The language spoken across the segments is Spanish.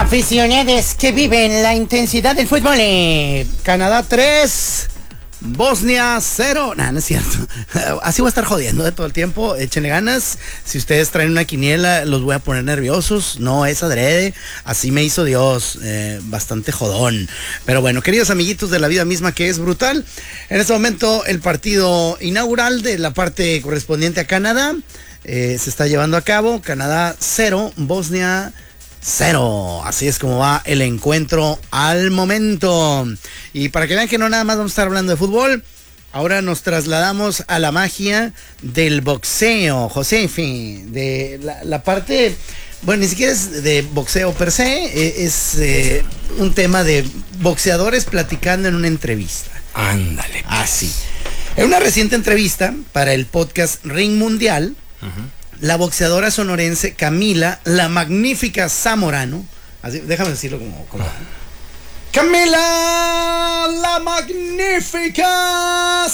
Aficionados que viven la intensidad del fútbol. Canadá 3, Bosnia 0. No es cierto. Así voy a estar jodiendo de todo el tiempo. Échenle ganas. Si ustedes traen una quiniela, los voy a poner nerviosos. No es adrede. Así me hizo Dios. Bastante jodón. Pero bueno, queridos amiguitos de la vida misma, que es brutal. En este momento, el partido inaugural de la parte correspondiente a Canadá se está llevando a cabo. Canadá 0, Bosnia 0. Así es como va el encuentro al momento. Y para que vean que no nada más vamos a estar hablando de fútbol, ahora nos trasladamos a la magia del boxeo, Josefi, de la parte, bueno, ni siquiera es de boxeo per se, es un tema de boxeadores platicando en una entrevista. Ándale. Así. En una reciente entrevista para el podcast Ring Mundial, la boxeadora sonorense Camila, la magnífica Zamorano, así, déjame decirlo como Camila, la magnífica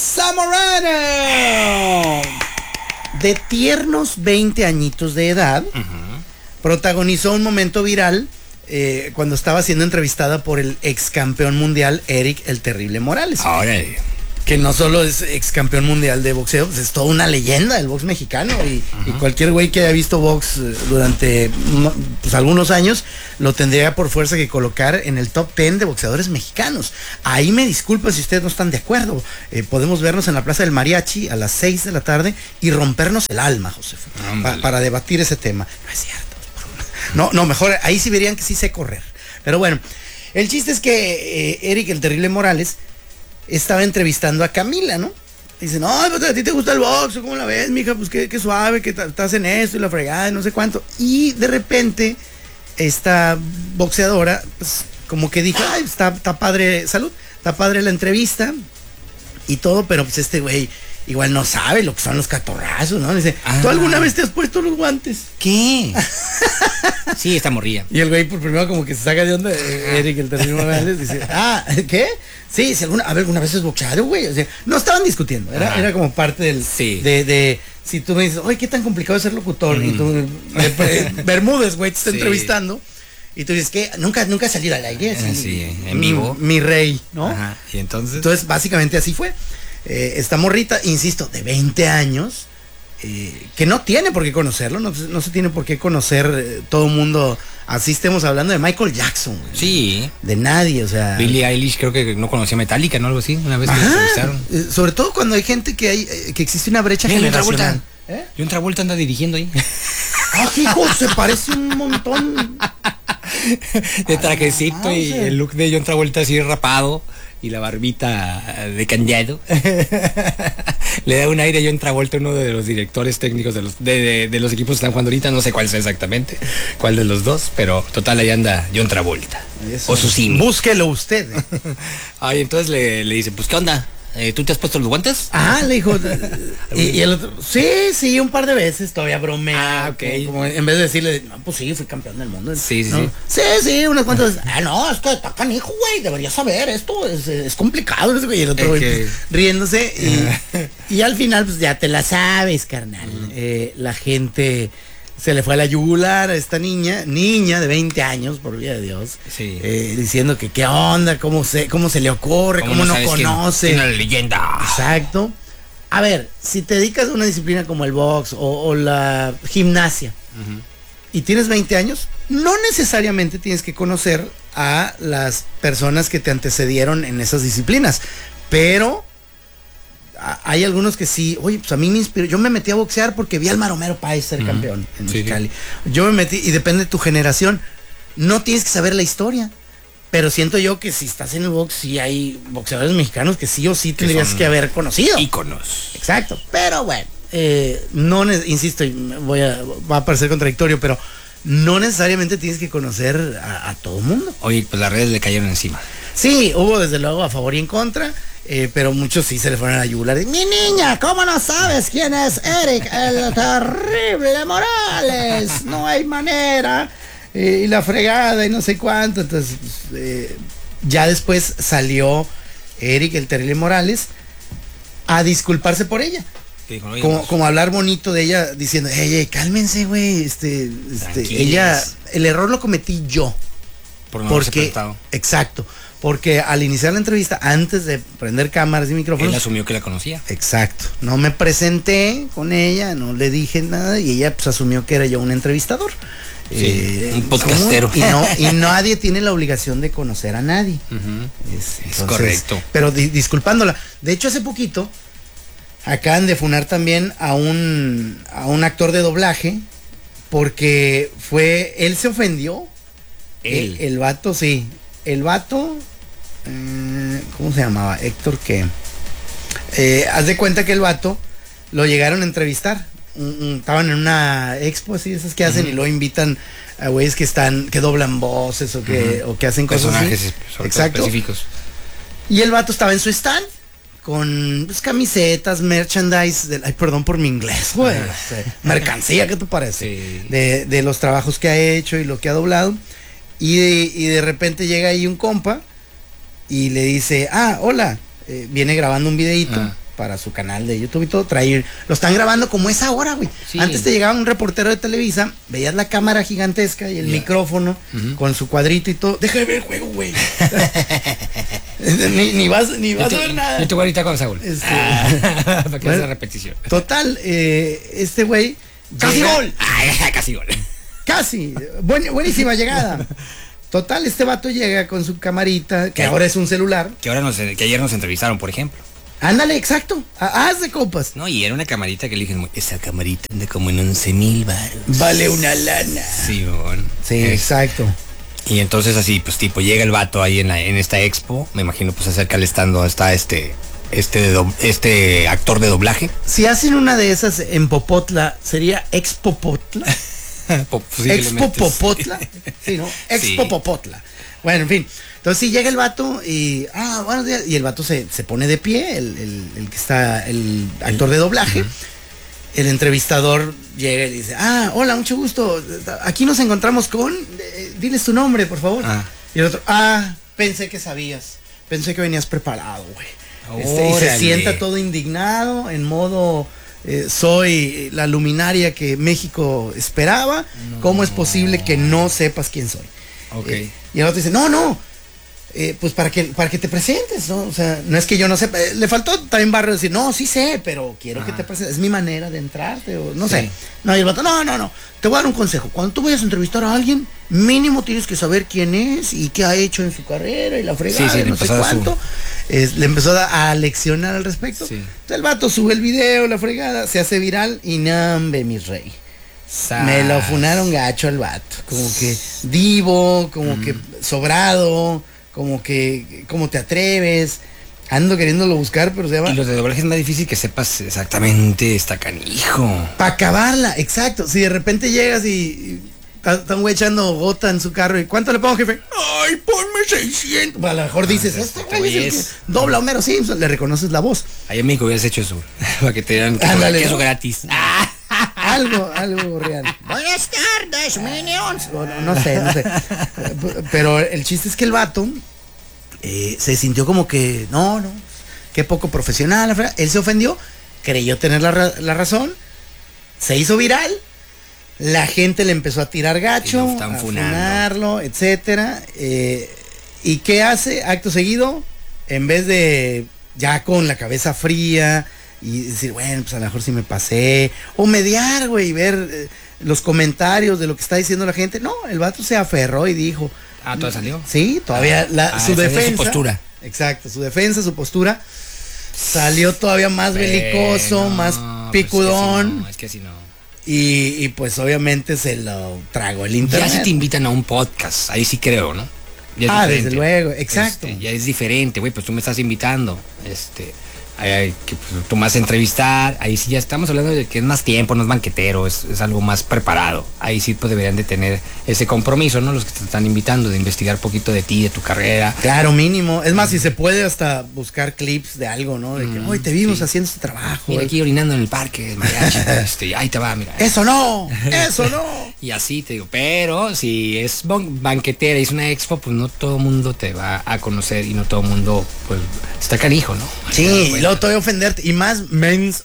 Zamorano, de tiernos 20 añitos de edad, protagonizó un momento viral cuando estaba siendo entrevistada por el ex campeón mundial Eric el Terrible Morales. Órale. Que no solo es ex campeón mundial de boxeo, pues es toda una leyenda del box mexicano y cualquier güey que haya visto box durante pues, algunos años lo tendría por fuerza que colocar en el top 10 de boxeadores mexicanos. Ahí me disculpo si ustedes no están de acuerdo. Podemos vernos en la Plaza del Mariachi a las 6 de la tarde y rompernos el alma, José, para debatir ese tema. No es cierto. No, mejor ahí sí verían que sí sé correr. Pero bueno, el chiste es que Eric el Terrible Morales estaba entrevistando a Camila, ¿no? Dice, no, pues a ti te gusta el boxeo, ¿cómo la ves, mija? Pues qué suave, que estás en esto y la fregada, no sé cuánto. Y de repente, esta boxeadora, pues como que dijo, ay, está padre, salud, está padre la entrevista y todo, pero pues este güey igual no sabe lo que son los catorrazos, ¿no? Dice, ¿tú alguna vez te has puesto los guantes? ¿Qué? Sí, está morrilla. Y el güey por primero como que se saca de onda, Eric el Terrible Morales, dice, ¿qué? Sí, si alguna vez es boxeado, güey. O sea, no estaban discutiendo, era como parte del de si tú me dices, oye, qué tan complicado es ser locutor, y tú Bermúdez, güey, te está entrevistando. Y tú dices que nunca salido al aire. Sí, en vivo. Mi rey, ¿no? Ajá. Y entonces básicamente así fue. Esta morrita, insisto, de 20 años, que no tiene por qué conocerlo, no se tiene por qué conocer todo el mundo. Así estemos hablando de Michael Jackson, güey. Sí. De nadie, o sea. Billie Eilish creo que no conocía Metallica, ¿no? Algo así, una vez que lo entrevistaron. Sobre todo cuando hay gente que existe una brecha generacional. John Travolta anda dirigiendo ahí. Hijo, se parece un montón. De trajecito y el look de John Travolta así rapado y la barbita de candado. Le da un aire a John Travolta, uno de los directores técnicos de los equipos que están jugando ahorita. No sé cuál es exactamente, cuál de los dos, pero total ahí anda John Travolta. Eso. O su sim. Búsquelo usted. Ay, entonces le dice, pues ¿qué onda? ¿Tú te has puesto los guantes? Le dijo. y el otro, sí, un par de veces todavía bromea. Ok. Como en vez de decirle, no, pues sí, fui campeón del mundo. Sí. Sí, unas cuantas. No, es que está canijo, güey, deberías saber, esto es complicado. Y el otro, pues, riéndose. Y al final, pues ya te la sabes, carnal. La gente se le fue a la yugular a esta niña de 20 años, por vida de Dios, diciendo que qué onda, cómo se le ocurre, cómo no conoce. Tiene una leyenda. Exacto. A ver, si te dedicas a una disciplina como el box o la gimnasia y tienes 20 años, no necesariamente tienes que conocer a las personas que te antecedieron en esas disciplinas, pero hay algunos que sí, oye, pues a mí me inspiró, yo me metí a boxear porque vi al Maromero Páez ser campeón en Mexicali. Yo me metí, y depende de tu generación, no tienes que saber la historia, pero siento yo que si estás en el box, sí hay boxeadores mexicanos que sí o sí tendrías que haber conocido. Íconos. Exacto, pero bueno, insisto, va a parecer contradictorio, pero no necesariamente tienes que conocer a todo el mundo. Oye, pues las redes le cayeron encima. Sí, hubo desde luego a favor y en contra. Pero muchos sí se le fueron a la yugular. Mi niña, ¿cómo no sabes quién es Eric el Terrible Morales? No hay manera. Y la fregada y no sé cuánto. Entonces, ya después salió Eric el Terrible Morales a disculparse por ella. Como hablar bonito de ella, diciendo, cálmense, güey. Ella, el error lo cometí yo. Por no haberse porque, presentado. exacto, porque al iniciar la entrevista, antes de prender cámaras y micrófonos, Él asumió que la conocía. exacto, no me presenté con ella, no le dije nada y ella pues asumió que era yo un entrevistador. Sí, un podcastero. Y nadie tiene la obligación de conocer a nadie. Es correcto. Pero disculpándola. De hecho, hace poquito acaban de funar también a un actor de doblaje porque él se ofendió. El vato, sí. El vato, ¿cómo se llamaba? Héctor, ¿qué? Haz de cuenta que el vato lo llegaron a entrevistar. Estaban en una expo así, esas que hacen y luego invitan a güeyes que doblan voces o que hacen cosas personajes así. Exacto. específicos. Y el vato estaba en su stand con pues, camisetas, merchandise, ay, perdón por mi inglés, güey. Mercancía, ¿qué te parece? Sí. De los trabajos que ha hecho y lo que ha doblado. Y de repente llega ahí un compa y le dice, hola, viene grabando un videíto para su canal de YouTube y todo, lo están grabando como es ahora, güey. Sí. Antes te llegaba un reportero de Televisa, veías la cámara gigantesca y el micrófono con su cuadrito y todo. Deja de ver el juego, güey. ni vas a ver nada. Yo te voy ahorita con Saúl. Para que esa repetición. Total, este güey. ¡Casi gol! Casi gol. Casi. Buenísima llegada. Total, este vato llega con su camarita, que ahora es un celular. Que ayer nos entrevistaron, por ejemplo. Ándale, exacto. Haz de copas. No, y era una camarita que le dije, esa camarita anda como en 11,000 baros. Vale una lana. Sí, bueno. Sí, exacto. Y entonces así, pues tipo, llega el vato ahí en esta expo, me imagino pues acerca al stand donde está este actor de doblaje. Si hacen una de esas en Popotla, ¿sería Expopotla? Expopopotla. Sí, ¿no? Expopopotla. Bueno, en fin. Entonces sí llega el vato y buenos días. Y el vato se pone de pie, el que está, el actor de doblaje. El entrevistador llega y dice, hola, mucho gusto. Aquí nos encontramos con. Diles tu nombre, por favor. Y el otro, pensé que sabías. Pensé que venías preparado, güey. Y se sienta todo indignado, en modo. Soy la luminaria que México esperaba. No. ¿Cómo es posible que no sepas quién soy? Okay. Y el otro dice, no. Pues para que te presentes, ¿no? O sea, no es que yo no sepa. Le faltó también barrio decir, no, sí sé, pero quiero que te presentes. Es mi manera de entrarte, o no sé. No, y el vato, no. Te voy a dar un consejo. Cuando tú vayas a entrevistar a alguien, mínimo tienes que saber quién es y qué ha hecho en su carrera y la fregada, no sé cuánto. Le empezó a leccionar al respecto. Sí. Entonces el vato sube el video, la fregada, se hace viral y nambe, mi rey. Me lo funaron gacho al vato. Como que divo, como que sobrado. Como que, ¿cómo te atreves? Ando queriéndolo buscar, pero se llama. Y los de doblaje es más difícil que sepas exactamente, está canijo. Para acabarla, exacto. Si de repente llegas y están güey echando gota en su carro, ¿y cuánto le pongo, jefe? Ay, ponme 600. A lo mejor dices, este güey es el que dobla Homero Simpson, le reconoces la voz. Ahí en México hubieras hecho eso, para que te dieran queso gratis. Algo real. Buenas tardes, Minions. No sé. Pero el chiste es que el vato se sintió como que, no, qué poco profesional. Él se ofendió, creyó tener la razón, se hizo viral, la gente le empezó a tirar gacho, a funarlo, etcétera. ¿Y qué hace? Acto seguido, en vez de ya con la cabeza fría y decir, bueno, pues a lo mejor sí me pasé, o mediar, güey, y ver los comentarios de lo que está diciendo la gente. No, el vato se aferró y dijo. ¿Todo salió? Sí, todavía su defensa. Su postura. Exacto, su defensa, su postura salió todavía más belicoso, más picudón. Es que así no. Y pues obviamente se lo tragó el internet. Ya si te invitan a un podcast, ahí sí creo, ¿no? Desde luego, exacto. Ya es diferente, güey, pues tú me estás invitando, hay que tú me vas a entrevistar, ahí sí ya estamos hablando de que es más tiempo, no es banquetero, es algo más preparado. Ahí sí pues deberían de tener ese compromiso, ¿no? Los que te están invitando, de investigar un poquito de ti, de tu carrera. Claro, mínimo. Es más, si se puede hasta buscar clips de algo, ¿no? De que, hoy te vimos haciendo este trabajo. Mira, aquí orinando en el parque, mariachi, ahí te va, mira. Eso no. Y así te digo, pero si es banquetera y es una expo, pues no todo el mundo te va a conocer y no todo el mundo, pues, está canijo, ¿no? Sí, y luego te voy a ofenderte. Y más menso.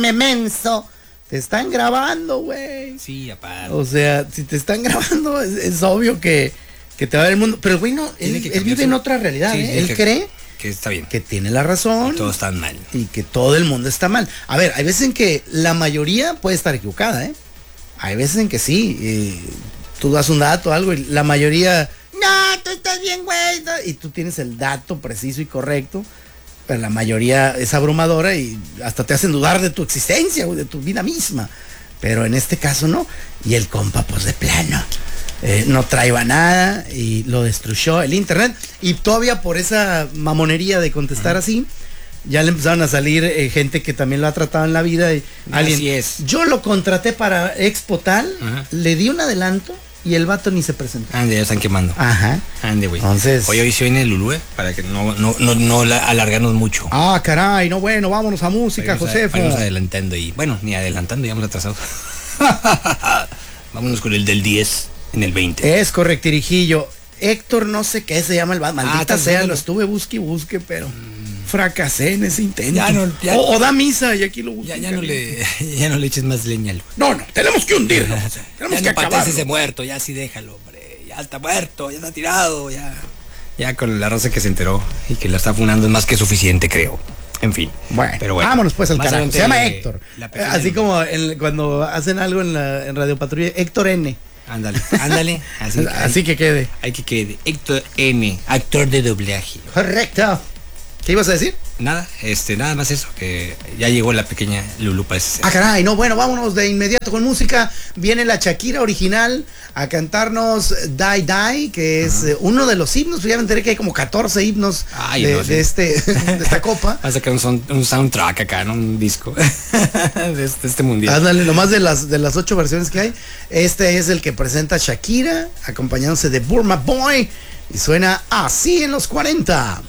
Te están grabando, güey. Sí, aparte. O sea, si te están grabando, es obvio que que te va a ver el mundo. Pero el güey no, Tiene que él cambiar vive en su- otra realidad, Sí, ¿eh? Él cree que está bien. que tiene la razón. Todos están mal. Y que todo el mundo está mal. A ver, hay veces en que la mayoría puede estar equivocada, ¿eh? Hay veces en que sí, tú das un dato o algo y la mayoría, no, tú estás bien, güey. Y tú tienes el dato preciso y correcto, pero la mayoría es abrumadora y hasta te hacen dudar de tu existencia, güey, de tu vida misma. Pero en este caso no. Y el compa, pues de plano. No traía nada y lo destruyó el internet. Y todavía por esa mamonería de contestar así, ya le empezaron a salir gente que también lo ha tratado en la vida. Y Así es. Yo lo contraté para Expo tal, Ajá. le di un adelanto y el vato ni se presentó. Ande, ya están quemando. Ajá. Ande, güey. Entonces- Hoy se viene el Lulú, para que no alargarnos mucho. Ah, caray, no, bueno, vámonos a música, Vamos Josefo. Vamos adelantando y, bueno, ni adelantando, ya vamos atrasados. Vámonos con el del 10 en el 20. Es correctirijillo. Héctor, no sé qué se llama el vato. Maldita ¿estás sea, viendo? lo estuve busque, pero fracasé en ese intento. Ya no, ya- o da misa y aquí lo busco. Ya no le eches más leña al... No, tenemos que hundirlo. Tenemos Ya que no patees acabarlo. ese muerto, ya sí déjalo, hombre. Ya está muerto, ya está tirado, ya. Ya con la raza que se enteró y que la está funando es más que suficiente, creo. En fin. Bueno, pero bueno. vámonos pues al Más carajo. Se adelante, llama Héctor. la pequeña Así Lulu. como cuando hacen algo en Radio Patrulla, Héctor N. Ándale. Así que quede. Hay que quede. Héctor N, actor de doblaje. Correcto. ¿Qué ibas a decir? Nada, nada más eso, que ya llegó la pequeña Lulu para ese. Ah, caray, no, bueno, vámonos de inmediato con música. Viene la Shakira original a cantarnos Die Die, que es uno de los himnos. Ya me enteré que hay como 14 himnos Ay, de, no, sí. de esta copa. Va a sacar un soundtrack acá, ¿no? Un disco de este mundial. Ándale, nomás de las 8 versiones que hay. Este es el que presenta Shakira, acompañándose de Burma Boy. Y suena así en los 40.